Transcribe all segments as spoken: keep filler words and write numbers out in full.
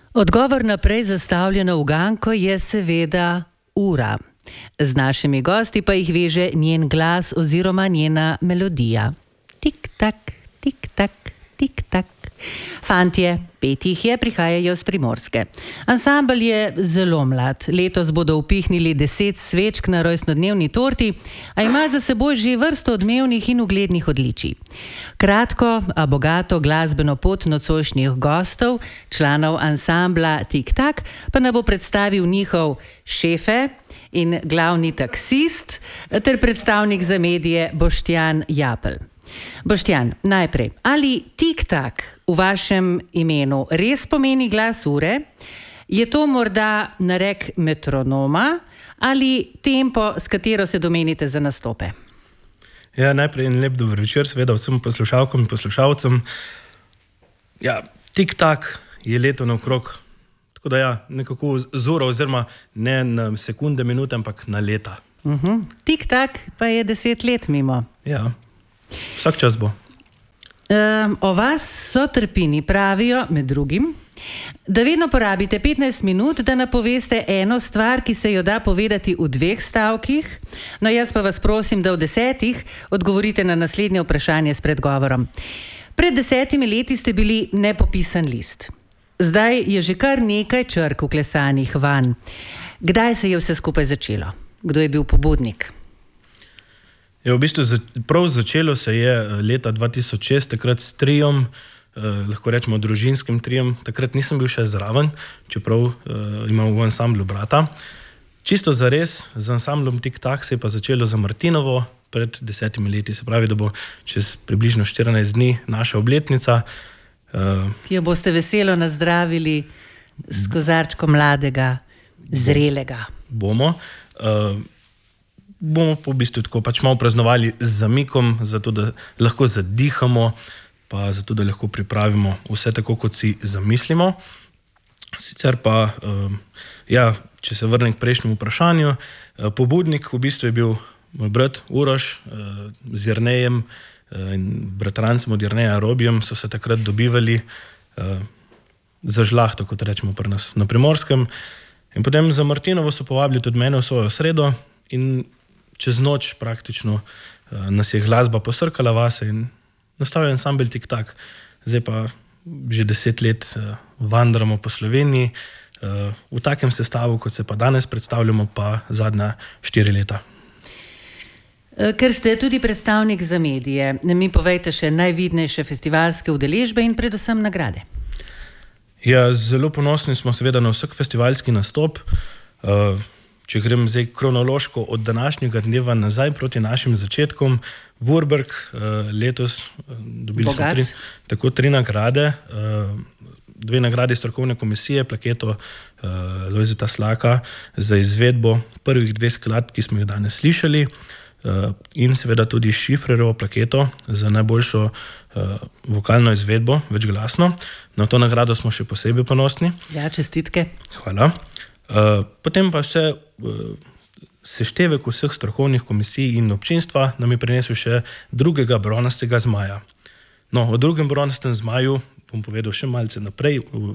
Odgovor na prej zastavljeno uganko je seveda ura. Z našimi gosti pa jih veže njen glas oziroma njena melodija. Tik-tak, tik-tak, tik-tak. Fantje, pet jih je, prihajajo z Primorske. Ansambel je zelo mlad. Letos bodo upihnili deset svečk na rojstnodnevni torti, a ima za seboj že vrsto odmevnih in uglednih odličij. Kratko, a bogato glasbeno pot nocojšnjih gostov, članov ansambla Tik-tak, pa nam bo predstavil njihov šefe in glavni taksist ter predstavnik za medije Boštjan Japelj. Boštjan, najprej, ali Tik-tak v vašem imenu res pomeni glas ure? Je to morda narek metronoma ali tempo, s katero se domenite za nastope? Ja, najprej en lep dober večer, seveda vsem poslušalkam in poslušalcem. Ja, Tik-tak je leto naokrog, tako da ja, nekako z uro, oziroma ne na sekunde, minute, ampak na leta. Uh-huh. Tik-tak pa je deset let mimo. Ja. Vsak čas bo. Um, o vas sotrpini pravijo, med drugim, da vedno porabite petnajst minut, da napoveste eno stvar, ki se jo da povedati v dveh stavkih. No, jaz pa vas prosim, da v desetih odgovorite na naslednje vprašanje s predgovorom. Pred desetimi leti ste bili nepopisan list. Zdaj je že kar nekaj črk vklesanih vanj. Kdaj se je vse skupaj začelo? Kdo je bil pobudnik? Ja, v bistvu prav začelo se je leta dva tisoč šest, takrat s triom, eh, lahko rečemo družinskim triom. Takrat nisem bil še zraven, čeprav eh, imam v ansamblu brata. Čisto zares, z ansamblom Tik-tak se je pa začelo za Martinovo pred desetimi leti. Se pravi, da bo čez približno štirinajst dni naša obletnica. Eh, jo boste veselo nazdravili s kozarčkom mladega, zrelega. Bomo. Eh, bomo po v bistvu tako pač malo praznovali z zamikom, zato da lahko zadihamo, pa zato da lahko pripravimo vse tako, kot si zamislimo. Sicer pa, um, ja, če se vrnem k prejšnjemu vprašanju, uh, pobudnik v bistvu je bil moj brat Uroš, uh, z Jernejem uh, in bratrancem od Jerneja Robijem so se takrat dobivali uh, za žlahto, kot rečemo pri nas na Primorskem. In potem za Martinovo so povabili tudi mene v svojo sredo in čez noč praktično uh, nas je glasba posrkala vase in nastal je ansambel Tik-tak. Zdaj pa že deset let uh, vandramo po Sloveniji, uh, v takem sestavu, kot se pa danes predstavljamo, pa zadnja štiri leta. Ker ste tudi predstavnik za medije, mi povejte še najvidnejše festivalske udeležbe in predvsem nagrade. Ja, zelo ponosni smo seveda na vsak festivalski nastop. Uh, Če grem zdaj kronološko od današnjega dneva nazaj proti našim začetkom, Vurberg letos dobili smo tri, tako tri nagrade, dve nagradi strokovne komisije, plaketo Lojzeta Slaka za izvedbo prvih dveh skladb, ki smo jih danes slišali, in seveda tudi Šifrerjevo plaketo za najboljšo vokalno izvedbo, večglasno. Na to nagrado smo še posebej ponosni. Ja, čestitke. Hvala. Uh, potem pa vse uh, seštevek vseh strokovnih komisij in občinstva nam je prinesel še drugega bronastega zmaja. No, o drugem bronastem zmaju bom povedal še malce naprej, v,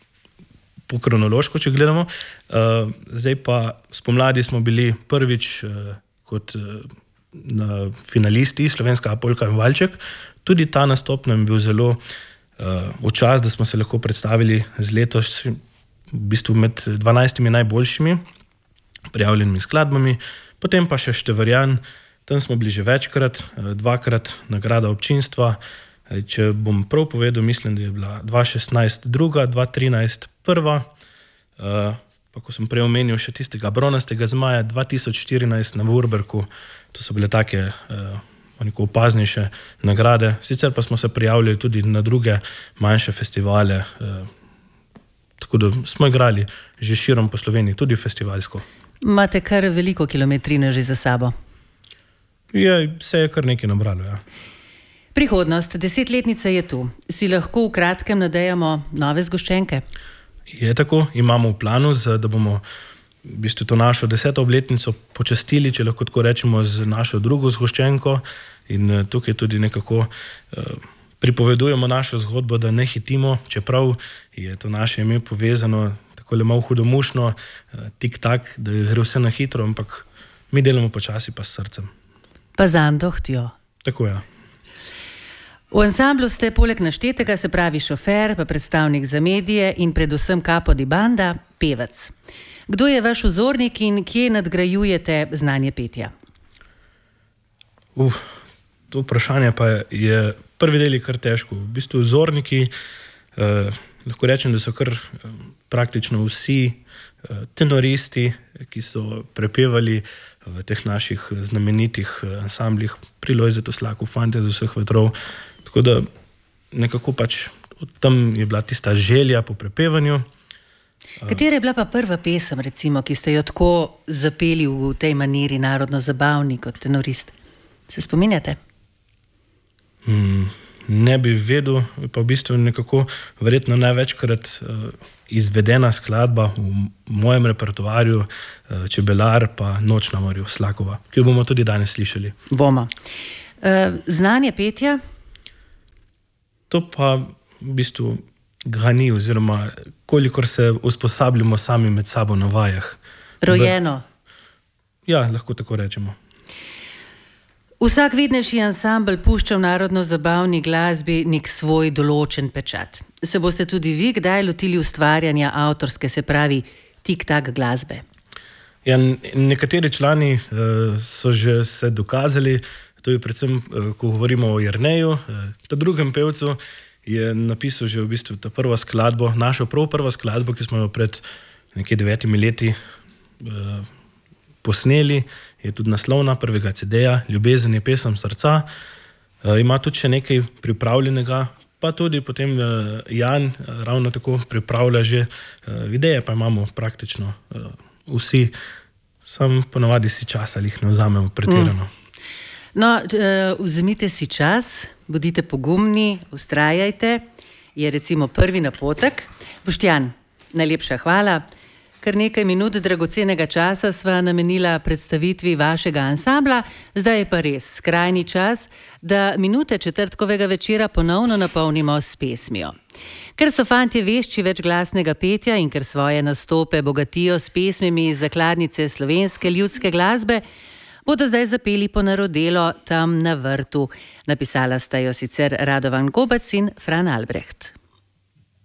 po kronološko, če gledamo. Uh, zdaj pa spomladi smo bili prvič uh, kot uh, na finalisti Slovenska polka in valček. Tudi ta nastop nam je bil zelo uh, v čast, da smo se lahko predstavili z letos v bistvu med dvanajstimi najboljšimi prijavljenimi skladbami, potem pa še Števerjan, tam smo bili že večkrat, dvakrat nagrada občinstva. Če bom prav povedal, mislim, da je bila dva šestnajst druga, dva trinajst prva, pa ko sem prej omenil še tistega bronastega zmaja, dva tisoč štirinajst na Vurbergu, to so bile take neko opaznejše nagrade. Sicer pa smo se prijavljali tudi na druge manjše festivale, tako da smo igrali že širom po Sloveniji, tudi festivalsko. Imate kar veliko kilometrine že za sabo. Je, se je kar nekaj nabralo, ja. Prihodnost, desetletnica je tu. Si lahko v kratkem nadejamo nove zgoščenke? Je tako, imamo v planu, da bomo v bistvu to našo deseto obletnico počastili, če lahko tako rečemo, z našo drugo zgoščenko. In tukaj tudi nekako pripovedujemo našo zgodbo, da ne hitimo, čeprav je to naše ime povezano tako le malo hudomušno, tik-tak, da gre vse na hitro, ampak mi delamo počasi pa s srcem. Pa z andohtjo. Tako je. V ansamblu ste poleg naštetega, se pravi šofer, pa predstavnik za medije in predvsem capo di banda, pevec. Kdo je vaš vzornik in kje nadgrajujete znanje petja? Uh, to vprašanje pa je prvi del je kar težko. V bistvu vzorniki, eh, lahko rečem, da so kar eh, praktično vsi eh, tenoristi, ki so prepevali v teh naših znamenitih ansamblih pri Lojzetu Slaku, Fantje z vseh vetrov. Tako da nekako pač tam je bila tista želja po prepevanju. Katera je bila pa prva pesem, recimo, ki ste jo tako zapeli v tej maniri narodno zabavni kot tenorist? Se spominjate? Mm, ne bi vedel, pa v bistvu nekako verjetno največkrat uh, izvedena skladba v mojem repertoarju uh, Čebelar pa Noč na morju Slakova, ki jo bomo tudi danes slišali. Bomo. Uh, znanje petja? To pa v bistvu ga ni, oziroma kolikor se usposabljamo sami med sabo na vajah. Rojeno? Ja, lahko tako rečemo. Vsak vidnejši ansambl pušča v narodno-zabavni glasbi nek svoj določen pečat. Se boste tudi vi kdaj lotili ustvarjanja avtorske, se pravi tik-tak glasbe? Ja, nekateri člani uh, so že se dokazali, to je predvsem, uh, ko govorimo o Jerneju, uh, ta drugem pevcu je napisal že v bistvu ta prva skladbo, našo prav prvo skladbo, ki smo jo pred nekaj devetimi leti uh, posneli, je tudi naslovna prvega ce de-ja, Ljubezen je pesem srca. Uh, ima tudi še nekaj pripravljenega, pa tudi potem uh, Jan uh, ravno tako pripravlja že uh, videe, pa imamo praktično uh, vsi, sam ponavadi si čas ali jih ne vzamemo pretirano. Mm. No, uh, vzemite si čas, bodite pogumni, vztrajajte, je recimo prvi napotek. Boštjan, najlepša hvala. Kar nekaj minut dragocenega časa sva namenila predstavitvi vašega ansambla, zdaj je pa res skrajni čas, da minute četrtkovega večera ponovno napolnimo s pesmijo. Ker so fantje vešči večglasnega petja in ker svoje nastope bogatijo s pesmimi iz zakladnice slovenske ljudske glasbe, bodo zdaj zapeli Ponarodelo Tam na vrtu. Napisala sta jo sicer Radovan Gobac in Fran Albrecht.